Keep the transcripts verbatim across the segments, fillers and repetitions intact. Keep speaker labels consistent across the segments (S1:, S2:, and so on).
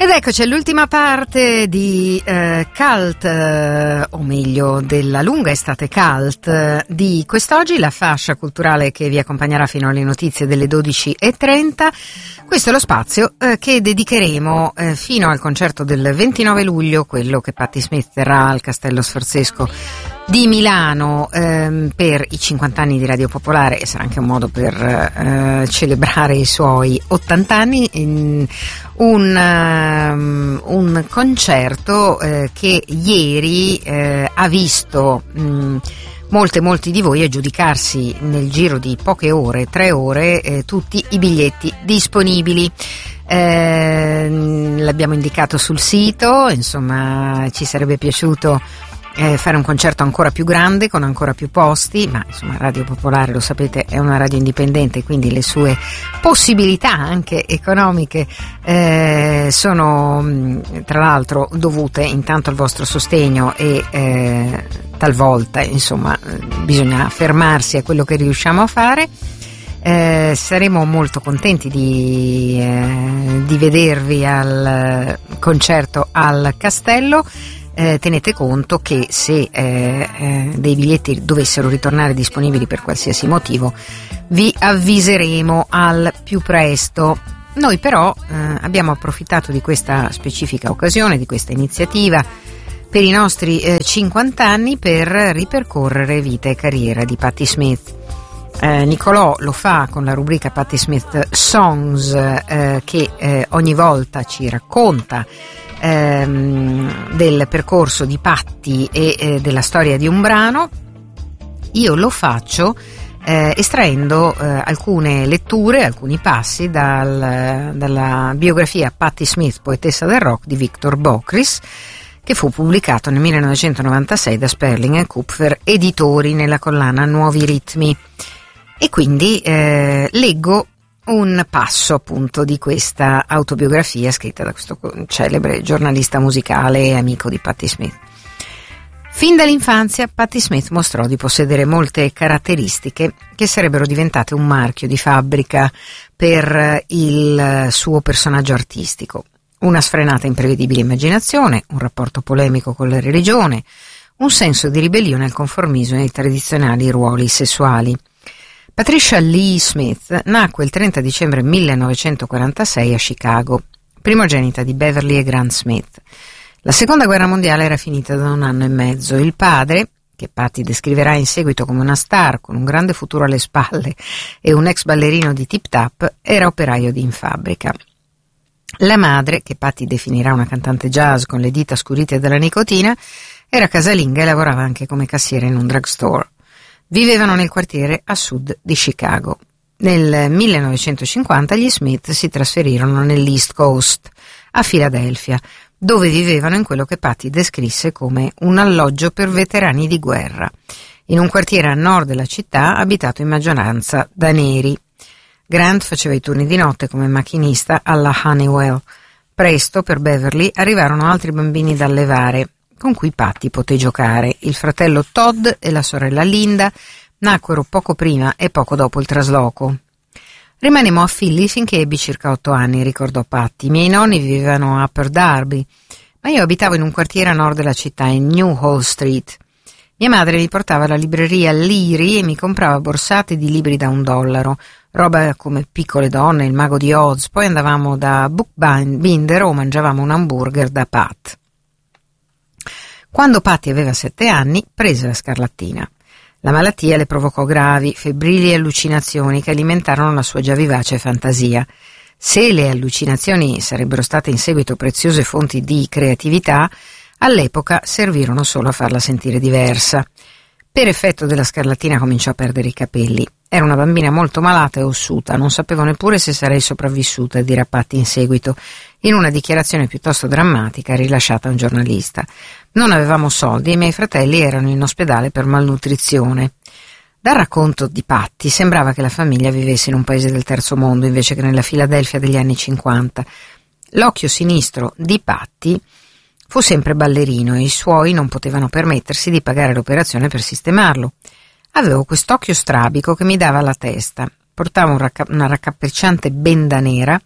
S1: Ed eccoci all'ultima parte di eh, Cult, eh, o meglio della lunga estate Cult eh, di quest'oggi, la fascia culturale che vi accompagnerà fino alle notizie delle dodici e trenta. Questo è lo spazio eh, che dedicheremo eh, fino al concerto del ventinove luglio, quello che Patti Smith terrà al Castello Sforzesco di Milano ehm, per i cinquanta anni di Radio Popolare, e sarà anche un modo per eh, celebrare i suoi ottanta anni. In un, um, un concerto eh, che ieri eh, ha visto mh, molte molti di voi aggiudicarsi nel giro di poche ore, tre ore, eh, tutti i biglietti disponibili. Eh, l'abbiamo indicato sul sito, insomma ci sarebbe piaciuto Eh, fare un concerto ancora più grande con ancora più posti, ma insomma Radio Popolare, lo sapete, è una radio indipendente, quindi le sue possibilità anche economiche eh, sono mh, tra l'altro dovute intanto al vostro sostegno e eh, talvolta insomma bisogna fermarsi a quello che riusciamo a fare. Eh, saremo molto contenti di, eh, di vedervi al concerto al Castello. Eh, tenete conto che se eh, eh, dei biglietti dovessero ritornare disponibili per qualsiasi motivo, vi avviseremo al più presto. Noi però eh, abbiamo approfittato di questa specifica occasione, di questa iniziativa per i nostri eh, cinquanta anni, per ripercorrere vita e carriera di Patti Smith. Eh, Nicolò lo fa con la rubrica Patti Smith Songs, eh, che eh, ogni volta ci racconta ehm, del percorso di Patti e eh, della storia di un brano. Io lo faccio eh, estraendo eh, alcune letture, alcuni passi dal, dalla biografia Patti Smith, poetessa del rock, di Victor Bockris, che fu pubblicato nel millenovecentonovantasei da Sperling and Kupfer editori nella collana Nuovi Ritmi. E quindi eh, leggo un passo appunto di questa autobiografia scritta da questo celebre giornalista musicale e amico di Patti Smith. Fin dall'infanzia Patti Smith mostrò di possedere molte caratteristiche che sarebbero diventate un marchio di fabbrica per il suo personaggio artistico. Una sfrenata e imprevedibile immaginazione, un rapporto polemico con la religione, un senso di ribellione al conformismo e ai tradizionali ruoli sessuali. Patricia Lee Smith nacque il trenta dicembre millenovecentoquarantasei a Chicago, primogenita di Beverly e Grant Smith. La seconda guerra mondiale era finita da un anno e mezzo. Il padre, che Patti descriverà in seguito come una star con un grande futuro alle spalle e un ex ballerino di Tip Tap, era operaio in fabbrica. La madre, che Patti definirà una cantante jazz con le dita scurite dalla nicotina, era casalinga e lavorava anche come cassiera in un drugstore. Vivevano nel quartiere a sud di Chicago. Nel millenovecentocinquanta gli Smith si trasferirono nell'East Coast, a Filadelfia, dove vivevano in quello che Patti descrisse come un alloggio per veterani di guerra, in un quartiere a nord della città abitato in maggioranza da neri. Grant faceva i turni di notte come macchinista alla Honeywell. Presto per Beverly arrivarono altri bambini da allevare, con cui Patti poté giocare. Il fratello Todd e la sorella Linda nacquero poco prima e poco dopo il trasloco. Rimanemmo a Philly finché ebbi circa otto anni, ricordò Patti. I miei nonni vivevano a Upper Darby, ma io abitavo in un quartiere a nord della città, in New Hall Street. Mia madre mi portava alla libreria Leary e mi comprava borsate di libri da un dollaro, roba come Piccole donne, Il mago di Oz. Poi andavamo da Bookbinder o mangiavamo un hamburger da Pat. Quando Patti aveva sette anni, prese la scarlattina. La malattia le provocò gravi, febbrili allucinazioni che alimentarono la sua già vivace fantasia. Se le allucinazioni sarebbero state in seguito preziose fonti di creatività, all'epoca servirono solo a farla sentire diversa. Per effetto della scarlattina cominciò a perdere i capelli. Era una bambina molto malata e ossuta, non sapevo neppure se sarei sopravvissuta, dirà Patti in seguito, in una dichiarazione piuttosto drammatica rilasciata a un giornalista. Non avevamo soldi e i miei fratelli erano in ospedale per malnutrizione. Dal racconto di Patti sembrava che la famiglia vivesse in un paese del terzo mondo invece che nella Filadelfia degli anni cinquanta. L'occhio sinistro di Patti fu sempre ballerino e i suoi non potevano permettersi di pagare l'operazione per sistemarlo. Avevo quest'occhio strabico che mi dava la testa. Portavo un racca- una raccapricciante benda nera,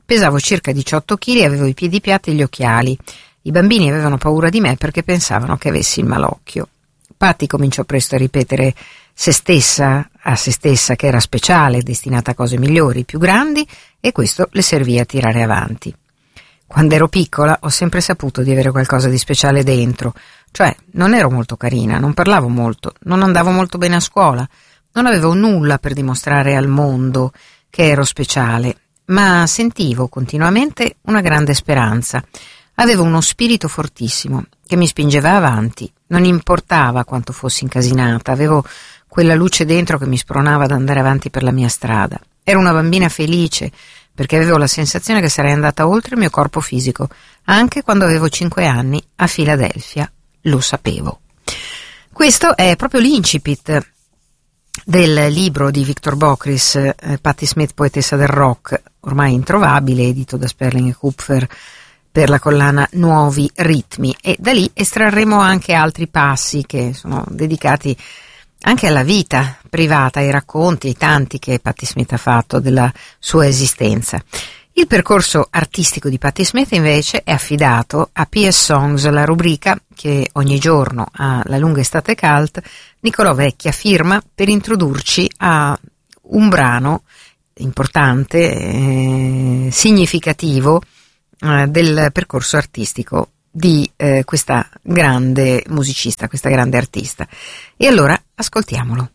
S1: Pesavo circa diciotto chili e avevo i piedi piatti e gli occhiali. I bambini avevano paura di me perché pensavano che avessi il malocchio. Patty cominciò presto a ripetere se stessa a se stessa che era speciale, destinata a cose migliori, più grandi, e questo le servì a tirare avanti. Quando ero piccola ho sempre saputo di avere qualcosa di speciale dentro, cioè non ero molto carina, non parlavo molto, non andavo molto bene a scuola, non avevo nulla per dimostrare al mondo che ero speciale, ma sentivo continuamente una grande speranza. Avevo uno spirito fortissimo che mi spingeva avanti, non importava quanto fossi incasinata, avevo quella luce dentro che mi spronava ad andare avanti per la mia strada. Ero una bambina felice perché avevo la sensazione che sarei andata oltre il mio corpo fisico, anche quando avevo cinque anni a Filadelfia, lo sapevo. Questo è proprio l'incipit del libro di Victor Bockris, eh, Patti Smith, poetessa del rock, ormai introvabile, edito da Sperling e Kupfer per la collana Nuovi Ritmi, e da lì estrarremo anche altri passi che sono dedicati anche alla vita privata, ai racconti, ai tanti che Patti Smith ha fatto della sua esistenza. Il percorso artistico di Patti Smith invece è affidato a P S Songs, la rubrica che ogni giorno a La lunga estate cult Nicolò Vecchia firma per introdurci a un brano importante, eh, significativo eh, del percorso artistico di eh, questa grande musicista, questa grande artista. E allora ascoltiamolo.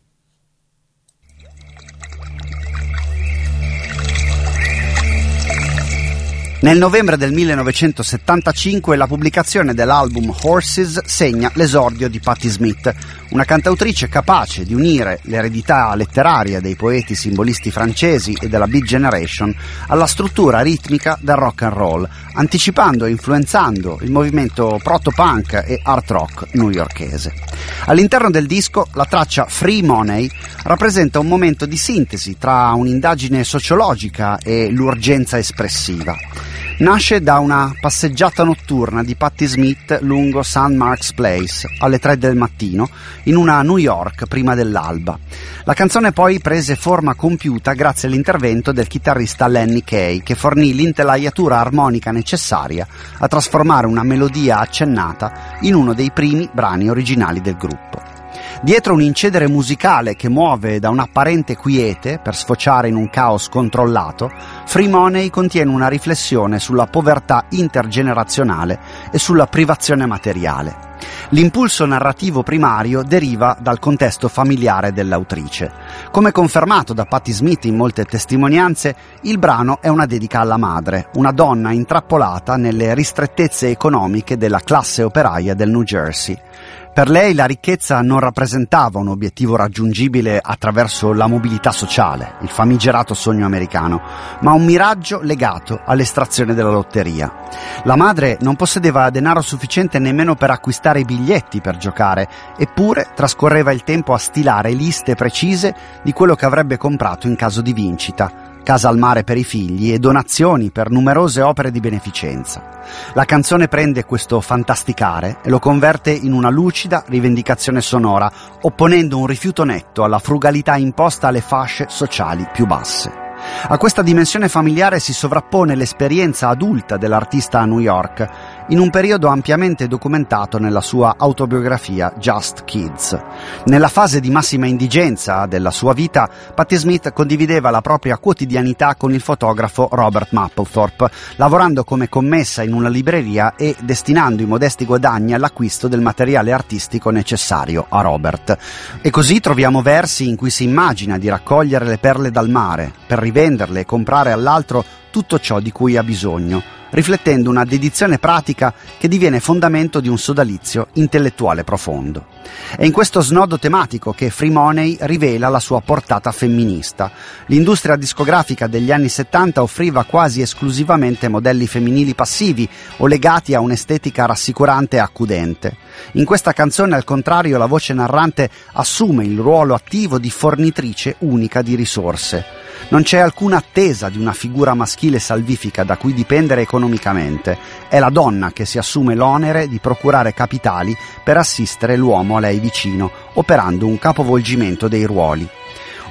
S2: Nel novembre del millenovecentosettantacinque la pubblicazione dell'album Horses segna l'esordio di Patti Smith, una cantautrice capace di unire l'eredità letteraria dei poeti simbolisti francesi e della Beat Generation alla struttura ritmica del rock and roll, anticipando e influenzando il movimento proto-punk e art rock newyorkese. All'interno del disco la traccia Free Money rappresenta un momento di sintesi tra un'indagine sociologica e l'urgenza espressiva. Nasce da una passeggiata notturna di Patti Smith lungo Saint Mark's Place alle tre del mattino in una New York prima dell'alba. La canzone poi prese forma compiuta grazie all'intervento del chitarrista Lenny Kaye, che fornì l'intelaiatura armonica necessaria a trasformare una melodia accennata in uno dei primi brani originali del gruppo. Dietro un incedere musicale che muove da un'apparente quiete per sfociare in un caos controllato, Free Money contiene una riflessione sulla povertà intergenerazionale e sulla privazione materiale. L'impulso narrativo primario deriva dal contesto familiare dell'autrice. Come confermato da Patti Smith in molte testimonianze, il brano è una dedica alla madre, una donna intrappolata nelle ristrettezze economiche della classe operaia del New Jersey. Per lei la ricchezza non rappresentava un obiettivo raggiungibile attraverso la mobilità sociale, il famigerato sogno americano, ma un miraggio legato all'estrazione della lotteria. La madre non possedeva denaro sufficiente nemmeno per acquistare i biglietti per giocare, eppure trascorreva il tempo a stilare liste precise di quello che avrebbe comprato in caso di vincita. Casa al mare per i figli e donazioni per numerose opere di beneficenza. La canzone prende questo fantasticare e lo converte in una lucida rivendicazione sonora, opponendo un rifiuto netto alla frugalità imposta alle fasce sociali più basse. A questa dimensione familiare si sovrappone l'esperienza adulta dell'artista a New York, in un periodo ampiamente documentato nella sua autobiografia Just Kids. Nella fase di massima indigenza della sua vita, Patti Smith condivideva la propria quotidianità con il fotografo Robert Mapplethorpe, lavorando come commessa in una libreria e destinando i modesti guadagni all'acquisto del materiale artistico necessario a Robert. E così troviamo versi in cui si immagina di raccogliere le perle dal mare, per rivenderle e comprare all'altro tutto ciò di cui ha bisogno, riflettendo una dedizione pratica che diviene fondamento di un sodalizio intellettuale profondo. È in questo snodo tematico che Free Money rivela la sua portata femminista. L'industria discografica degli anni settanta offriva quasi esclusivamente modelli femminili passivi o legati a un'estetica rassicurante e accudente. In questa canzone, al contrario, la voce narrante assume il ruolo attivo di fornitrice unica di risorse. Non c'è alcuna attesa di una figura maschile salvifica da cui dipendere economicamente. È la donna che si assume l'onere di procurare capitali per assistere l'uomo a lei vicino, operando un capovolgimento dei ruoli.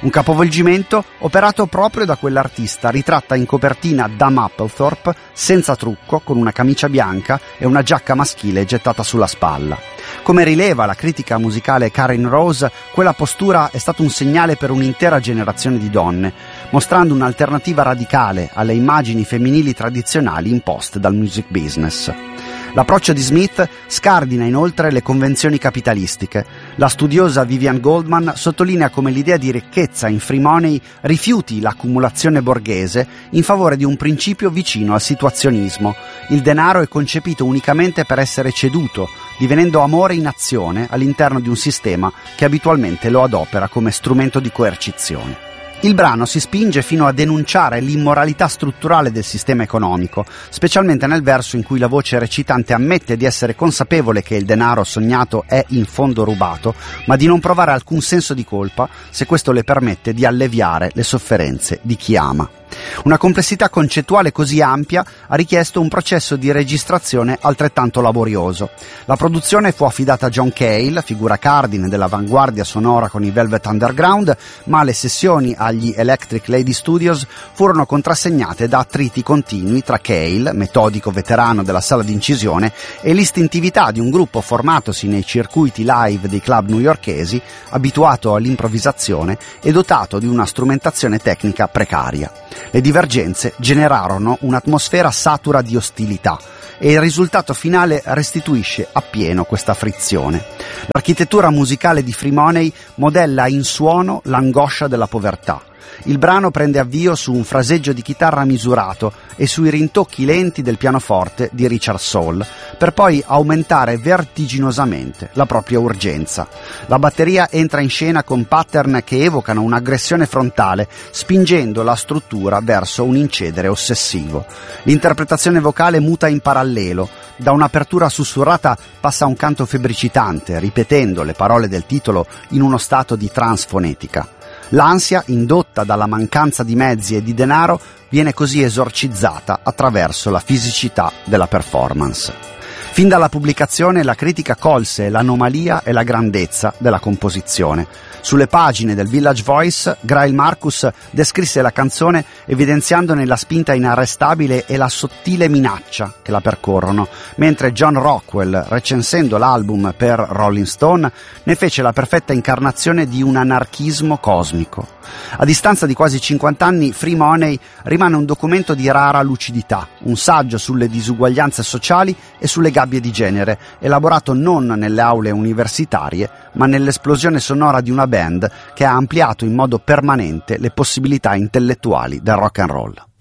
S2: Un capovolgimento operato proprio da quell'artista, ritratta in copertina da Mapplethorpe, senza trucco, con una camicia bianca e una giacca maschile gettata sulla spalla. Come rileva la critica musicale Karen Rose, quella postura è stato un segnale per un'intera generazione di donne, mostrando un'alternativa radicale alle immagini femminili tradizionali imposte dal music business. L'approccio di Smith scardina inoltre le convenzioni capitalistiche. La studiosa Vivian Goldman sottolinea come l'idea di ricchezza in free money rifiuti l'accumulazione borghese in favore di un principio vicino al situazionismo. Il denaro è concepito unicamente per essere ceduto, divenendo amore in azione all'interno di un sistema che abitualmente lo adopera come strumento di coercizione. Il brano si spinge fino a denunciare l'immoralità strutturale del sistema economico, specialmente nel verso in cui la voce recitante ammette di essere consapevole che il denaro sognato è in fondo rubato, ma di non provare alcun senso di colpa se questo le permette di alleviare le sofferenze di chi ama. Una complessità concettuale così ampia ha richiesto un processo di registrazione altrettanto laborioso. La produzione fu affidata a John Cale, figura cardine dell'avanguardia sonora con i Velvet Underground, ma le sessioni agli Electric Lady Studios furono contrassegnate da attriti continui tra Cale, metodico veterano della sala d'incisione, e l'istintività di un gruppo formatosi nei circuiti live dei club newyorkesi, abituato all'improvvisazione e dotato di una strumentazione tecnica precaria. Le divergenze generarono un'atmosfera satura di ostilità e il risultato finale restituisce appieno questa frizione. L'architettura musicale di Free Money modella in suono l'angoscia della povertà. Il brano prende avvio su un fraseggio di chitarra misurato e sui rintocchi lenti del pianoforte di Richard Saul, per poi aumentare vertiginosamente la propria urgenza. La batteria entra in scena con pattern che evocano un'aggressione frontale, spingendo la struttura verso un incedere ossessivo. L'interpretazione vocale muta in parallelo. Da un'apertura sussurrata passa a un canto febbricitante, ripetendo le parole del titolo in uno stato di trance fonetica. L'ansia, indotta dalla mancanza di mezzi e di denaro, viene così esorcizzata attraverso la fisicità della performance. Fin dalla pubblicazione la critica colse l'anomalia e la grandezza della composizione. Sulle pagine del Village Voice, Grail Marcus descrisse la canzone evidenziandone la spinta inarrestabile e la sottile minaccia che la percorrono, mentre John Rockwell, recensendo l'album per Rolling Stone, ne fece la perfetta incarnazione di un anarchismo cosmico. A distanza di quasi cinquanta anni, Free Money rimane un documento di rara lucidità, un saggio sulle disuguaglianze sociali e sulle gabbie di genere, elaborato non nelle aule universitarie, ma nell'esplosione sonora di una band che ha ampliato in modo permanente le possibilità intellettuali del rock and roll.